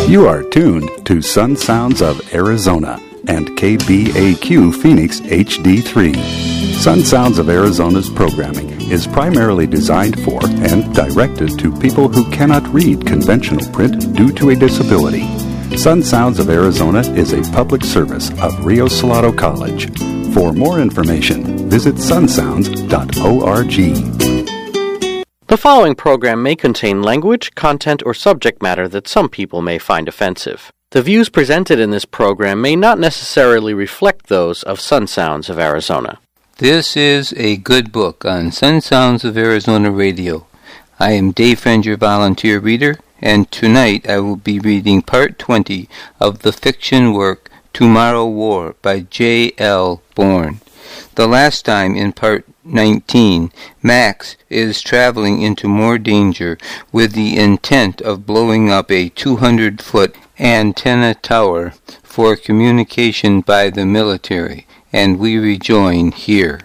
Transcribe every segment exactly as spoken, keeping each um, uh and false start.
You are tuned to Sun Sounds of Arizona and K B A Q Phoenix H D three. Sun Sounds of Arizona's programming is primarily designed for and directed to people who cannot read conventional print due to a disability. Sun Sounds of Arizona is a public service of Rio Salado College. For more information, visit sun sounds dot org. The following program may contain language, content, or subject matter that some people may find offensive. The views presented in this program may not necessarily reflect those of Sun Sounds of Arizona. This is a good book on Sun Sounds of Arizona Radio. I am Dave Friend, your volunteer reader, and tonight I will be reading part twenty of the fiction work Tomorrow War by J L Bourne. The last time in part nineteen, Max is traveling into more danger with the intent of blowing up a two hundred foot antenna tower for communication by the military, and we rejoin here.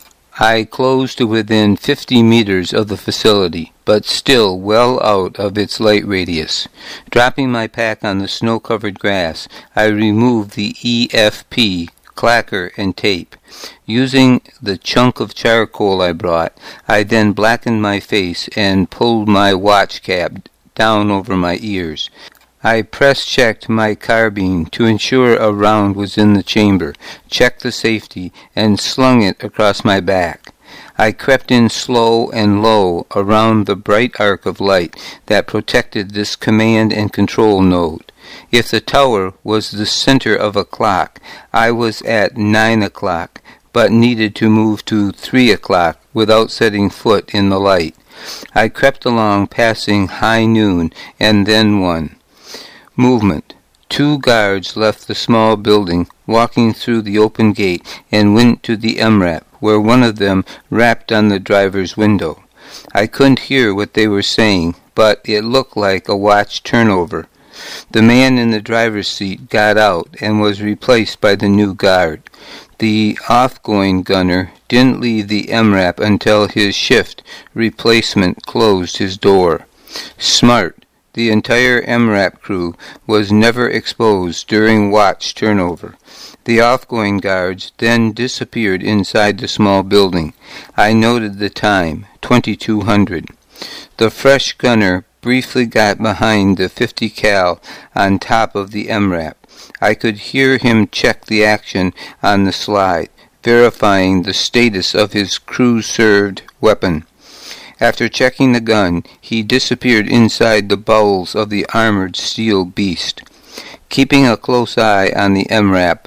I close to within fifty meters of the facility, but still well out of its light radius. Dropping my pack on the snow-covered grass, I remove the E F P, clacker, and tape. Using the chunk of charcoal I brought, I then blackened my face and pulled my watch cap down over my ears. I press-checked my carbine to ensure a round was in the chamber, checked the safety, and slung it across my back. I crept in slow and low around the bright arc of light that protected this command and control node. If the tower was the center of a clock, I was at nine o'clock, but needed to move to three o'clock without setting foot in the light. I crept along passing high noon and then one. Movement. Two guards left the small building, walking through the open gate, and went to the M RAP, where one of them rapped on the driver's window. I couldn't hear what they were saying, but it looked like a watch turnover. The man in the driver's seat got out and was replaced by the new guard. The off-going gunner didn't leave the M RAP until his shift replacement closed his door. Smart. The entire M RAP crew was never exposed during watch turnover. The off-going guards then disappeared inside the small building. I noted the time, twenty-two hundred. The fresh gunner briefly got behind the fifty cal on top of the M RAP. I could hear him check the action on the slide, verifying the status of his crew-served weapon. After checking the gun, he disappeared inside the bowels of the armored steel beast. Keeping a close eye on the M RAP,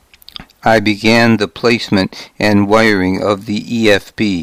I began the placement and wiring of the E F P.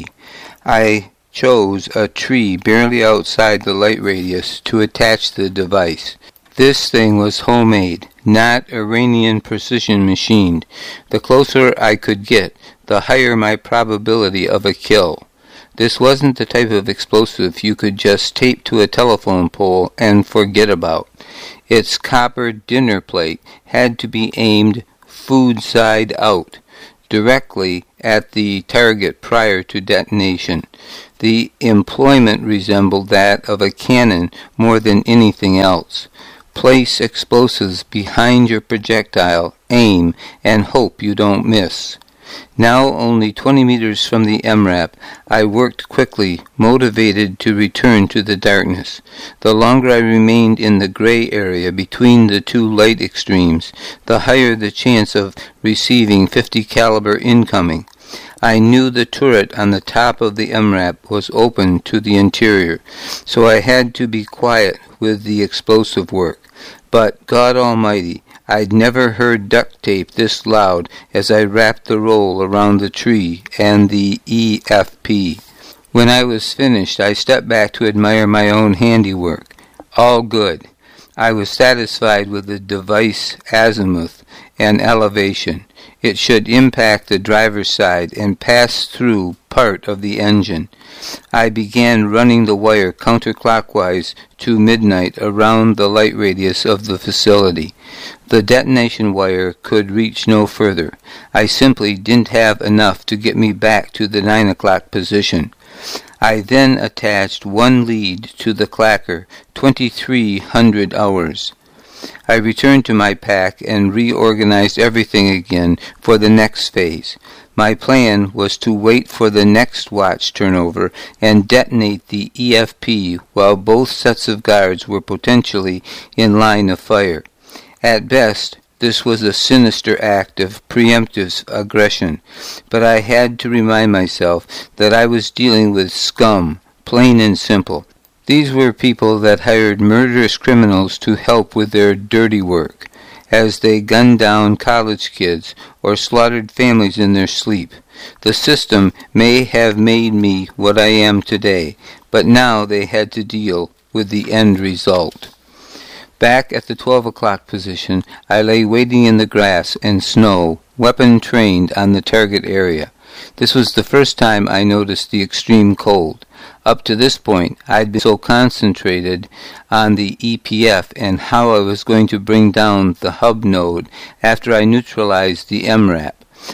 I chose a tree barely outside the light radius to attach the device. This thing was homemade, not Iranian precision machined. The closer I could get, the higher my probability of a kill. This wasn't the type of explosive you could just tape to a telephone pole and forget about. Its copper dinner plate had to be aimed food side out, directly at the target prior to detonation. The employment resembled that of a cannon more than anything else. Place explosives behind your projectile, aim, and hope you don't miss. Now only twenty meters from the M RAP, I worked quickly, motivated to return to the darkness. The longer I remained in the gray area between the two light extremes, the higher the chance of receiving fifty caliber incoming. I knew the turret on the top of the M RAP was open to the interior, so I had to be quiet with the explosive work. But, God Almighty, I'd never heard duct tape this loud as I wrapped the roll around the tree and the E F P. When I was finished, I stepped back to admire my own handiwork. All good. I was satisfied with the device azimuth and elevation. It should impact the driver's side and pass through part of the engine. I began running the wire counterclockwise to midnight around the light radius of the facility. The detonation wire could reach no further. I simply didn't have enough to get me back to the nine o'clock position. I then attached one lead to the clacker, twenty-three hundred hours. I returned to my pack and reorganized everything again for the next phase. My plan was to wait for the next watch turnover and detonate the E F P while both sets of guards were potentially in line of fire. At best, this was a sinister act of preemptive aggression, but I had to remind myself that I was dealing with scum, plain and simple. These were people that hired murderous criminals to help with their dirty work, as they gunned down college kids or slaughtered families in their sleep. The system may have made me what I am today, but now they had to deal with the end result. Back at the twelve o'clock position, I lay waiting in the grass and snow, weapon trained on the target area. This was the first time I noticed the extreme cold. Up to this point, I'd been so concentrated on the E P F and how I was going to bring down the hub node after I neutralized the M RAP.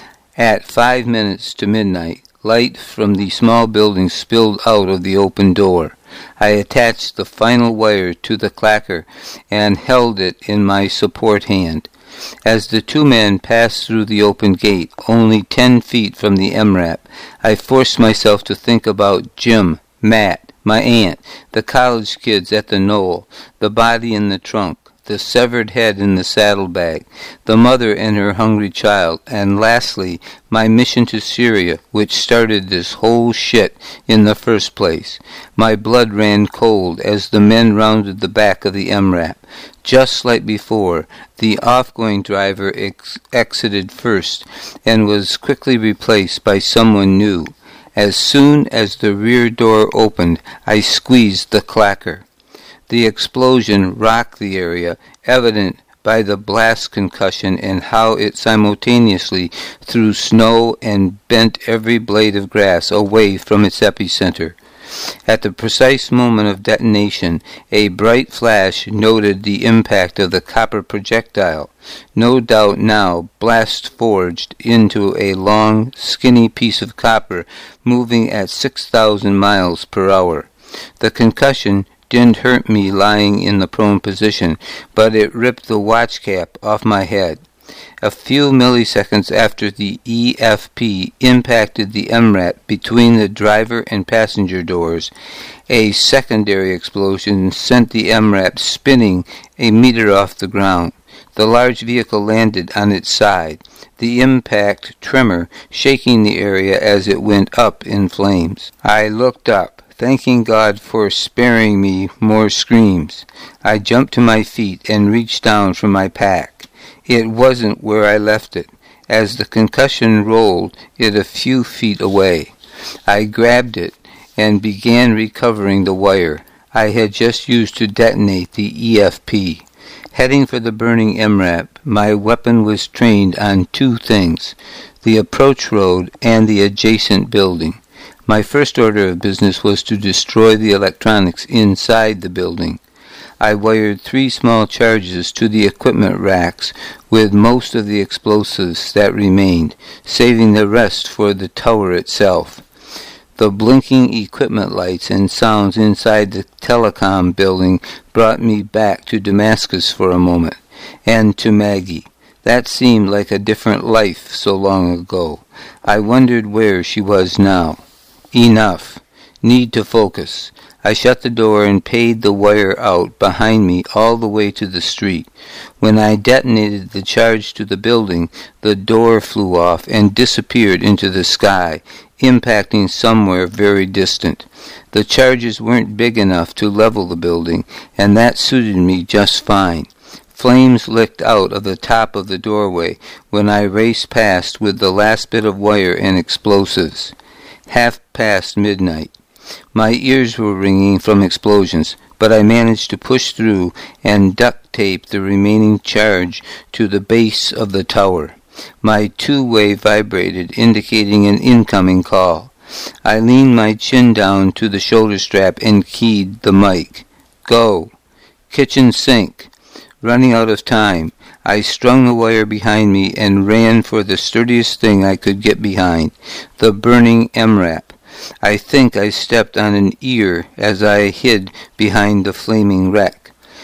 At five minutes to midnight, light from the small building spilled out of the open door. I attached the final wire to the clacker and held it in my support hand. As the two men passed through the open gate, only ten feet from the M RAP, I forced myself to think about Jim, Matt, my aunt, the college kids at the knoll, the body in the trunk, the severed head in the saddlebag, the mother and her hungry child, and lastly, my mission to Syria, which started this whole shit in the first place. My blood ran cold as the men rounded the back of the M RAP. Just like before, the off-going driver ex- exited first and was quickly replaced by someone new. As soon as the rear door opened, I squeezed the clacker. The explosion rocked the area, evident by the blast concussion and how it simultaneously threw snow and bent every blade of grass away from its epicenter. At the precise moment of detonation, a bright flash noted the impact of the copper projectile, no doubt now blast forged into a long, skinny piece of copper moving at six thousand miles per hour. The concussion didn't hurt me lying in the prone position, but it ripped the watch cap off my head. A few milliseconds after the E F P impacted the M RAP between the driver and passenger doors, a secondary explosion sent the M RAP spinning a meter off the ground. The large vehicle landed on its side, the impact tremor shaking the area as it went up in flames. I looked up, thanking God for sparing me more screams. I jumped to my feet and reached down for my pack. It wasn't where I left it, as the concussion rolled it a few feet away. I grabbed it and began recovering the wire I had just used to detonate the E F P. Heading for the burning M RAP, my weapon was trained on two things, the approach road and the adjacent building. My first order of business was to destroy the electronics inside the building. I wired three small charges to the equipment racks with most of the explosives that remained, saving the rest for the tower itself. The blinking equipment lights and sounds inside the telecom building brought me back to Damascus for a moment, and to Maggie. That seemed like a different life so long ago. I wondered where she was now. Enough. Need to focus. I shut the door and paid the wire out behind me all the way to the street. When I detonated the charge to the building, the door flew off and disappeared into the sky, impacting somewhere very distant. The charges weren't big enough to level the building, and that suited me just fine. Flames licked out of the top of the doorway when I raced past with the last bit of wire and explosives. Half past midnight. My ears were ringing from explosions, but I managed to push through and duct tape the remaining charge to the base of the tower. My two-way vibrated, indicating an incoming call. I leaned my chin down to the shoulder strap and keyed the mic. Go. Kitchen sink. Running out of time, I strung the wire behind me and ran for the sturdiest thing I could get behind, the burning M RAP. I think I stepped on an ear as I hid behind the flaming wreck.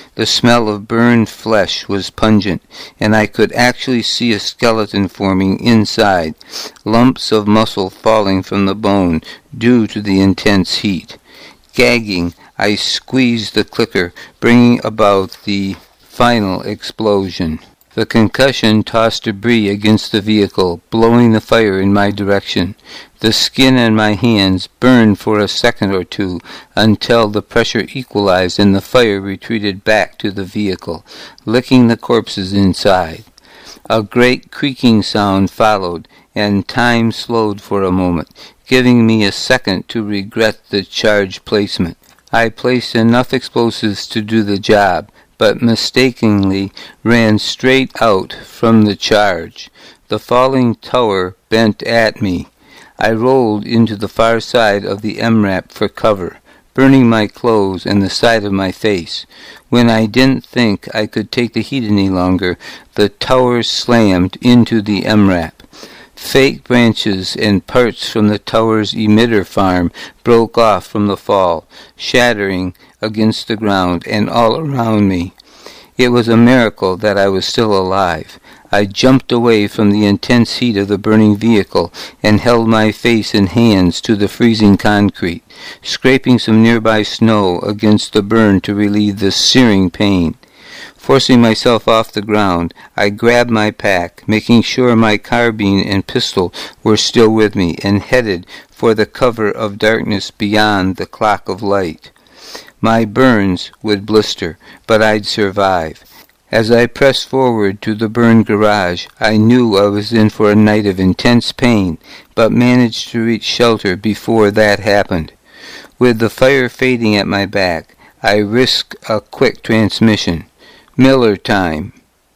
The smell of burned flesh was pungent, and I could actually see a skeleton forming inside, lumps of muscle falling from the bone due to the intense heat. Gagging, I squeezed the clicker, bringing about the final explosion. The concussion tossed debris against the vehicle, blowing the fire in my direction. The skin on my hands burned for a second or two until the pressure equalized and the fire retreated back to the vehicle, licking the corpses inside. A great creaking sound followed, and time slowed for a moment, giving me a second to regret the charge placement. I placed enough explosives to do the job, but mistakenly ran straight out from the charge. The falling tower bent at me. I rolled into the far side of the M RAP for cover, burning my clothes and the side of my face. When I didn't think I could take the heat any longer, the tower slammed into the M RAP. Fake branches and parts from the tower's emitter farm broke off from the fall, shattering against the ground and all around me. It was a miracle that I was still alive. I jumped away from the intense heat of the burning vehicle and held my face and hands to the freezing concrete, scraping some nearby snow against the burn to relieve the searing pain. Forcing myself off the ground, I grabbed my pack, making sure my carbine and pistol were still with me, and headed for the cover of darkness beyond the clock of light. My burns would blister, but I'd survive. As I pressed forward to the burned garage, I knew I was in for a night of intense pain, but managed to reach shelter before that happened. With the fire fading at my back, I risked a quick transmission. Miller time.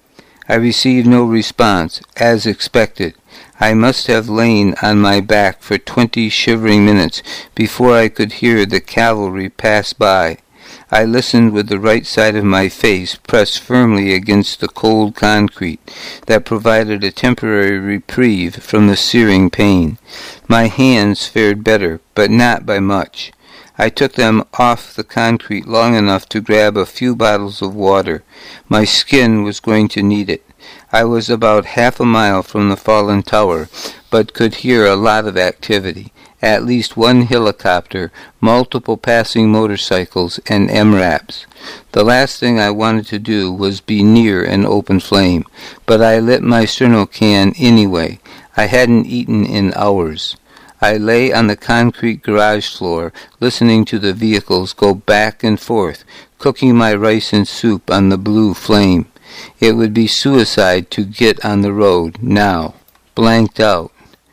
I received no response, as expected. I must have lain on my back for twenty shivering minutes before I could hear the cavalry pass by. I listened with the right side of my face pressed firmly against the cold concrete that provided a temporary reprieve from the searing pain. My hands fared better, but not by much. I took them off the concrete long enough to grab a few bottles of water. My skin was going to need it. I was about half a mile from the fallen tower, but could hear a lot of activity. At least one helicopter, multiple passing motorcycles, and M RAPs. The last thing I wanted to do was be near an open flame, but I lit my Sternocan anyway. I hadn't eaten in hours. I lay on the concrete garage floor, listening to the vehicles go back and forth, cooking my rice and soup on the blue flame. It would be suicide to get on the road now. Blanked out.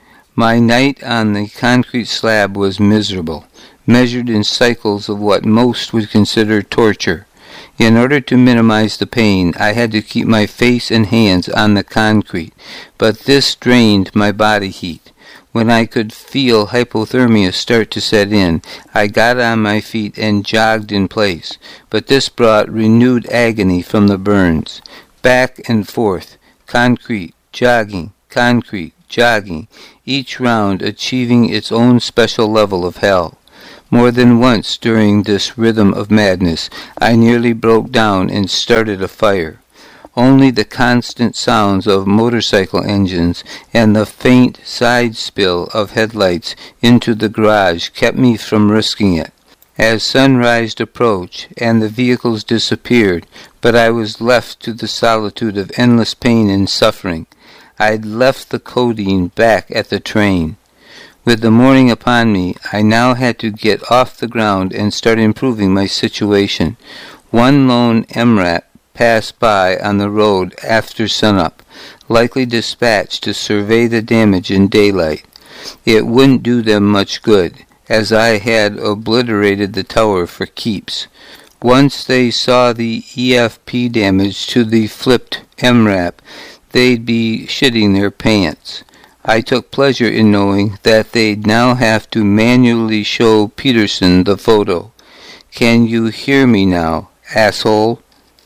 My night on the concrete slab was miserable, measured in cycles of what most would consider torture. In order to minimize the pain, I had to keep my face and hands on the concrete, but this drained my body heat. When I could feel hypothermia start to set in, I got on my feet and jogged in place, but this brought renewed agony from the burns. Back and forth, concrete, jogging, concrete, jogging, each round achieving its own special level of hell. More than once during this rhythm of madness, I nearly broke down and started a fire. Only the constant sounds of motorcycle engines and the faint side spill of headlights into the garage kept me from risking it. As sunrise approached and the vehicles disappeared, but I was left to the solitude of endless pain and suffering. I'd left the codeine back at the train. With the morning upon me, I now had to get off the ground and start improving my situation. One lone M RAP passed by on the road after sunup, likely dispatched to survey the damage in daylight. It wouldn't do them much good, as I had obliterated the tower for keeps. Once they saw the E F P damage to the flipped M RAP, they'd be shitting their pants. I took pleasure in knowing that they'd now have to manually show Peterson the photo. Can you hear me now, asshole?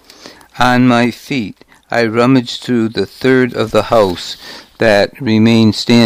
On my feet, I rummaged through the third of the house that remained standing.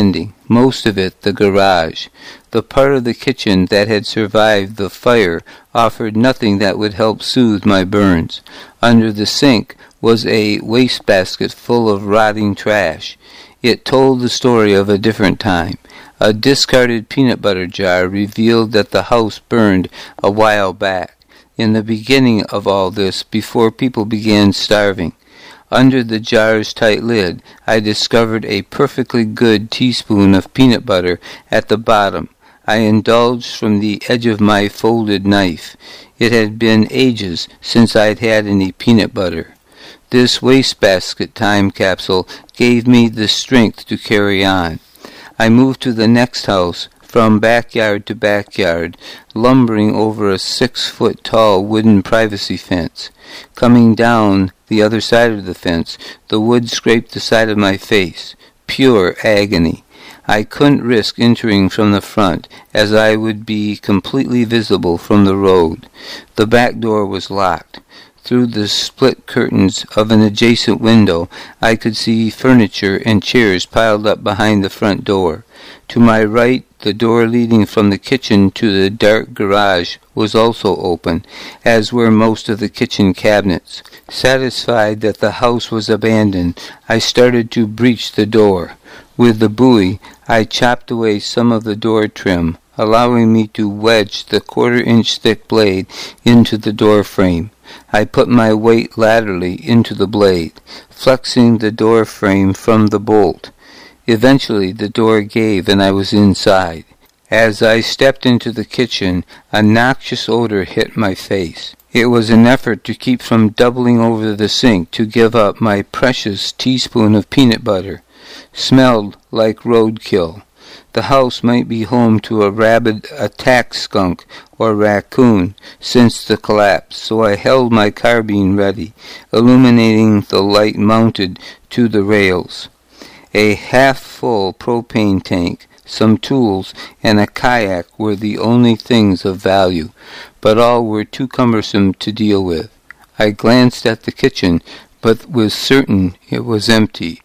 most of it the garage. The part of the kitchen that had survived the fire offered nothing that would help soothe my burns. Under the sink was a wastebasket full of rotting trash. It told the story of a different time. A discarded peanut butter jar revealed that the house burned a while back, in the beginning of all this, before people began starving. Under the jar's tight lid, I discovered a perfectly good teaspoon of peanut butter at the bottom. I indulged from the edge of my folded knife. It had been ages since I'd had any peanut butter. This wastebasket time capsule gave me the strength to carry on. I moved to the next house, from backyard to backyard, lumbering over a six-foot-tall wooden privacy fence. Coming down the other side of the fence, the wood scraped the side of my face. Pure agony. I couldn't risk entering from the front, as I would be completely visible from the road. The back door was locked. Through the split curtains of an adjacent window, I could see furniture and chairs piled up behind the front door. To my right, the door leading from the kitchen to the dark garage was also open, as were most of the kitchen cabinets. Satisfied that the house was abandoned, I started to breach the door. With the bowie, I chopped away some of the door trim, allowing me to wedge the quarter-inch thick blade into the door frame. I put my weight laterally into the blade, flexing the door frame from the bolt. Eventually the door gave and I was inside. As I stepped into the kitchen, a noxious odor hit my face. It was an effort to keep from doubling over the sink to give up my precious teaspoon of peanut butter. Smelled like roadkill. The house might be home to a rabid attack skunk or raccoon since the collapse, so I held my carbine ready, illuminating the light mounted to the rails. A half-full propane tank, some tools, and a kayak were the only things of value, but all were too cumbersome to deal with. I glanced at the kitchen, but was certain it was empty.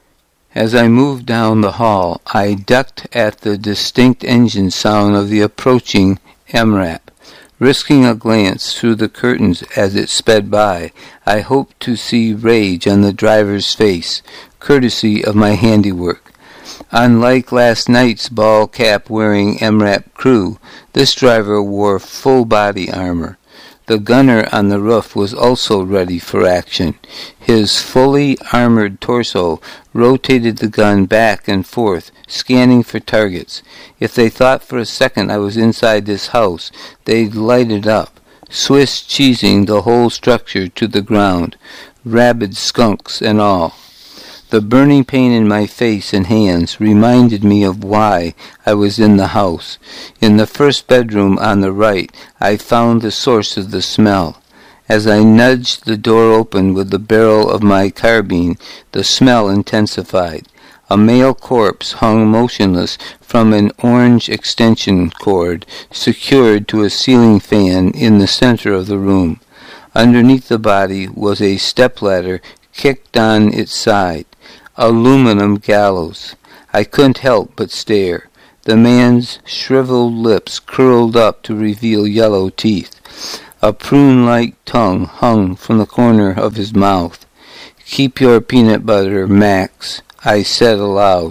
As I moved down the hall, I ducked at the distinct engine sound of the approaching M RAP. Risking a glance through the curtains as it sped by, I hoped to see rage on the driver's face, courtesy of my handiwork. Unlike last night's ball-cap-wearing M RAP crew, this driver wore full body armor. The gunner on the roof was also ready for action. His fully armored torso rotated the gun back and forth, scanning for targets. If they thought for a second I was inside this house, they'd light it up, Swiss cheesing the whole structure to the ground, rabid skunks and all. The burning pain in my face and hands reminded me of why I was in the house. In the first bedroom on the right, I found the source of the smell. As I nudged the door open with the barrel of my carbine, the smell intensified. A male corpse hung motionless from an orange extension cord secured to a ceiling fan in the center of the room. Underneath the body was a stepladder kicked on its side. Aluminum gallows. I couldn't help but stare. The man's shriveled lips curled up to reveal yellow teeth. A prune-like tongue hung from the corner of his mouth. "Keep your peanut butter, Max," I said aloud.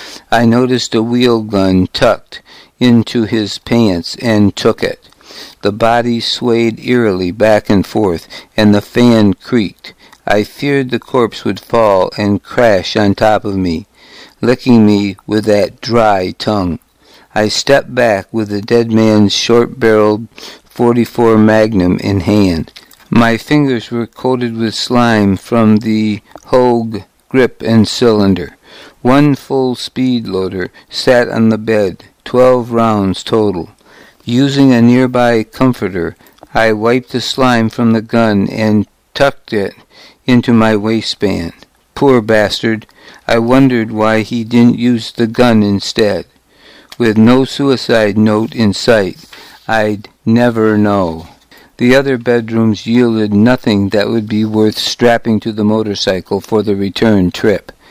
I noticed a wheel gun tucked into his pants and took it. The body swayed eerily back and forth, and the fan creaked. I feared the corpse would fall and crash on top of me, licking me with that dry tongue. I stepped back with the dead man's short-barreled forty-four Magnum in hand. My fingers were coated with slime from the Hogue grip and cylinder. One full speed loader sat on the bed, twelve rounds total. Using a nearby comforter, I wiped the slime from the gun and tucked it into my waistband. Poor bastard. I wondered why he didn't use the gun instead. With no suicide note in sight, I'd never know. The other bedrooms yielded nothing that would be worth strapping to the motorcycle for the return trip.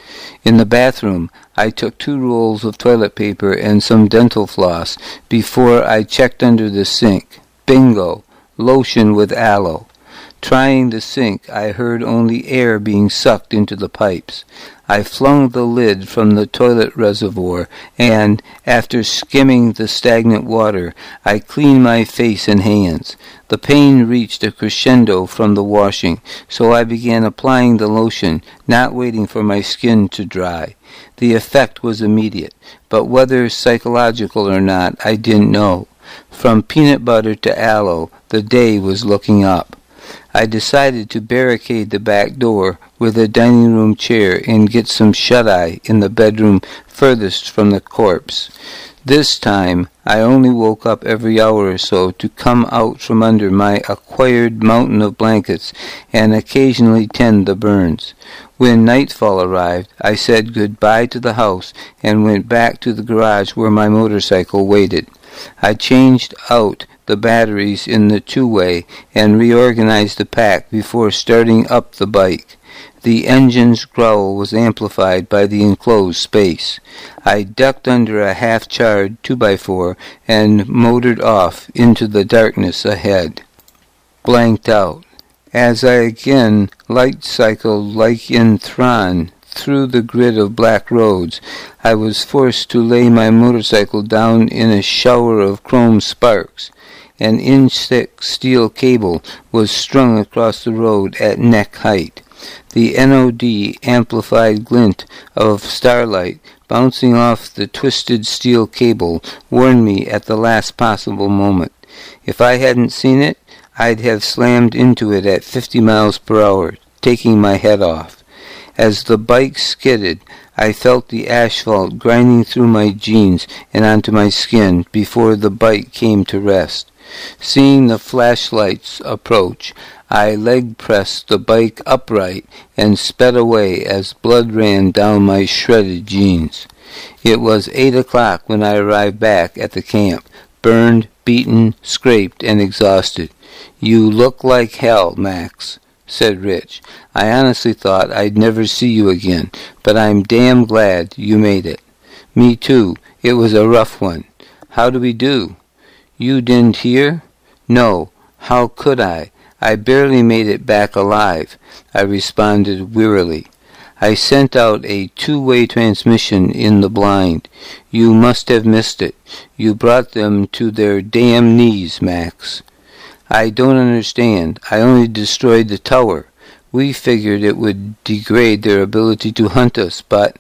In the bathroom, I took two rolls of toilet paper and some dental floss before I checked under the sink. Bingo! Lotion with aloe. Trying the sink, I heard only air being sucked into the pipes. I flung the lid from the toilet reservoir, and, after skimming the stagnant water, I cleaned my face and hands. The pain reached a crescendo from the washing, so I began applying the lotion, not waiting for my skin to dry. The effect was immediate, but whether psychological or not, I didn't know. From peanut butter to aloe, the day was looking up. I decided to barricade the back door with a dining room chair and get some shut-eye in the bedroom furthest from the corpse. This time, I only woke up every hour or so to come out from under my acquired mountain of blankets and occasionally tend the burns. When nightfall arrived, I said goodbye to the house and went back to the garage where my motorcycle waited. I changed out the batteries in the two-way and reorganized the pack before starting up the bike. The engine's growl was amplified by the enclosed space. I ducked under a half-charred two by four and motored off into the darkness ahead. Blanked out. As I again light-cycled like in Thrawn through the grid of black roads, I was forced to lay my motorcycle down in a shower of chrome sparks. An inch-thick steel cable was strung across the road at neck height. The N O D amplified glint of starlight bouncing off the twisted steel cable warned me at the last possible moment. If I hadn't seen it, I'd have slammed into it at fifty miles per hour, taking my head off. As the bike skidded, I felt the asphalt grinding through my jeans and onto my skin before the bike came to rest. Seeing the flashlights approach, I leg-pressed the bike upright and sped away as blood ran down my shredded jeans. It was eight o'clock when I arrived back at the camp, burned, beaten, scraped, and exhausted. "You look like hell, Max," said Rich. "I honestly thought I'd never see you again, but I'm damn glad you made it." "Me too. It was a rough one. How do we do?" "You didn't hear?" "No. How could I? I barely made it back alive," I responded wearily. "I sent out a two-way transmission in the blind. You must have missed it. You brought them to their damn knees, Max." "I don't understand. I only destroyed the tower. We figured it would degrade their ability to hunt us, but—"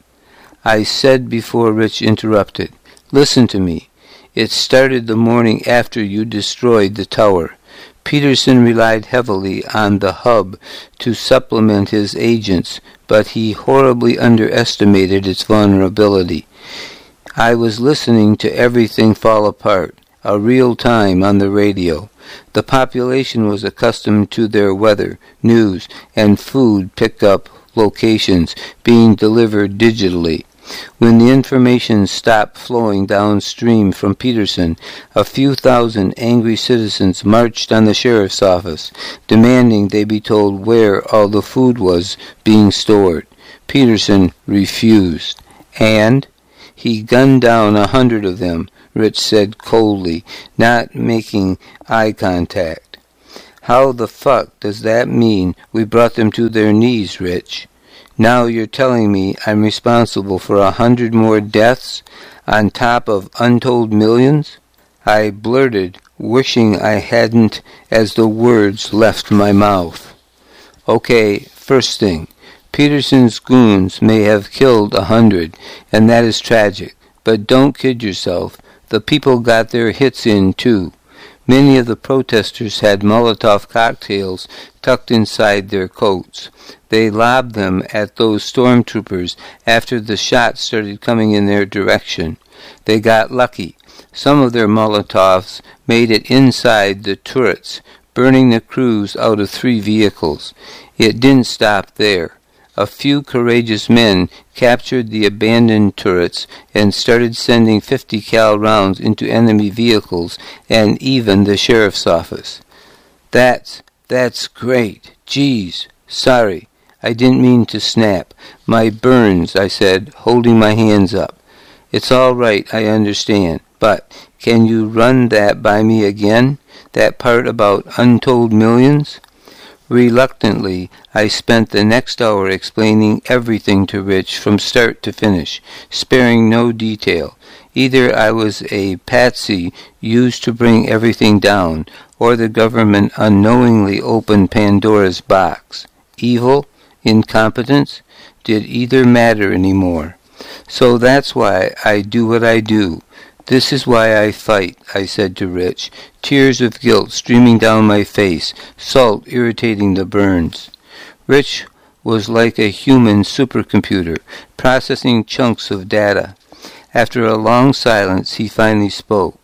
I said before Rich interrupted. "Listen to me. It started the morning after you destroyed the tower. Peterson relied heavily on the hub to supplement his agents, but he horribly underestimated its vulnerability. I was listening to everything fall apart, a real time on the radio. The population was accustomed to their weather, news, and food pickup locations being delivered digitally. When the information stopped flowing downstream from Peterson, a few thousand angry citizens marched on the sheriff's office, demanding they be told where all the food was being stored. Peterson refused. And he gunned down a hundred of them, Rich said coldly, not making eye contact. "How the fuck does that mean we brought them to their knees, Rich? Now you're telling me I'm responsible for a hundred more deaths on top of untold millions?" I blurted, wishing I hadn't as the words left my mouth. "Okay, first thing. Peterson's goons may have killed a hundred, and that is tragic. But don't kid yourself. The people got their hits in, too. Many of the protesters had Molotov cocktails tucked inside their coats. They lobbed them at those stormtroopers after the shots started coming in their direction. They got lucky. Some of their Molotovs made it inside the turrets, burning the crews out of three vehicles. It didn't stop there. A few courageous men captured the abandoned turrets and started sending fifty cal rounds into enemy vehicles and even the sheriff's office. That's, that's great. Geez, sorry. I didn't mean to snap. My burns, I said, holding my hands up. It's all right, I understand. But can you run that by me again? That part about untold millions? Reluctantly, I spent the next hour explaining everything to Rich from start to finish, sparing no detail. Either I was a patsy used to bring everything down, or the government unknowingly opened Pandora's box. Evil? Incompetence? Did either matter anymore? So that's why I do what I do. This is why I fight, I said to Rich, tears of guilt streaming down my face, salt irritating the burns. Rich was like a human supercomputer, processing chunks of data. After a long silence, he finally spoke.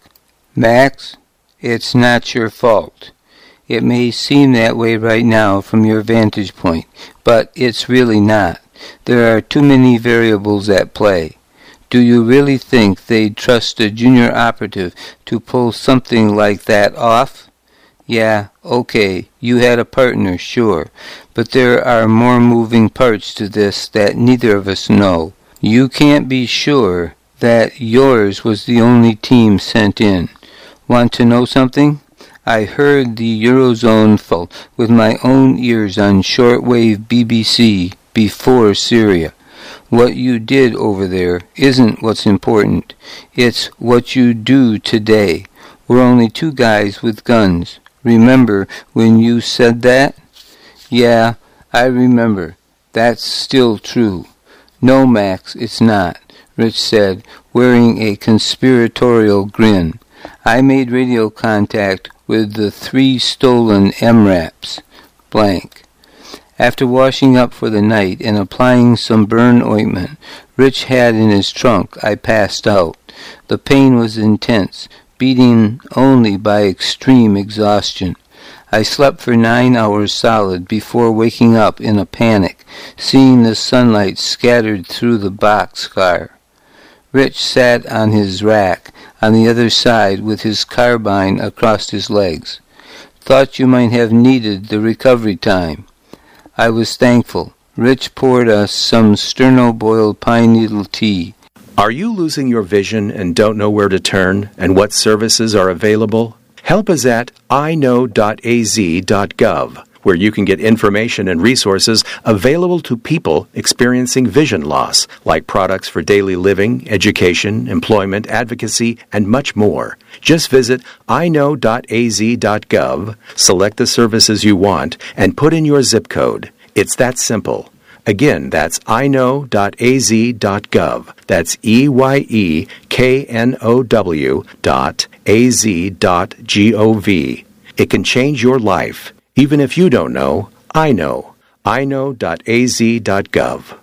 Max, it's not your fault. It may seem that way right now from your vantage point, but it's really not. There are too many variables at play. Do you really think they'd trust a junior operative to pull something like that off? Yeah, okay, you had a partner, sure, but there are more moving parts to this that neither of us know. You can't be sure that yours was the only team sent in. Want to know something? I heard the Eurozone fall with my own ears on shortwave B B C before Syria. What you did over there isn't what's important. It's what you do today. We're only two guys with guns. Remember when you said that? Yeah, I remember. That's still true. No, Max, it's not, Rich said, wearing a conspiratorial grin. I made radio contact with the three stolen M RAPs. Blank. After washing up for the night and applying some burn ointment Rich had in his trunk, I passed out. The pain was intense, beaten only by extreme exhaustion. I slept for nine hours solid before waking up in a panic, seeing the sunlight scattered through the boxcar. Rich sat on his rack on the other side with his carbine across his legs. Thought you might have needed the recovery time. I was thankful. Rich poured us some sterno-boiled pine needle tea. Are you losing your vision and don't know where to turn and what services are available? Help is at i know dot a z dot gov, where you can get information and resources available to people experiencing vision loss, like products for daily living, education, employment, advocacy, and much more. Just visit i know dot a z dot gov, select the services you want, and put in your zip code. It's that simple. Again, that's i know dot a z dot gov. That's E Y E K N O W dot A Z dot G O V. It can change your life. Even if you don't know, I know. i know dot a z dot gov.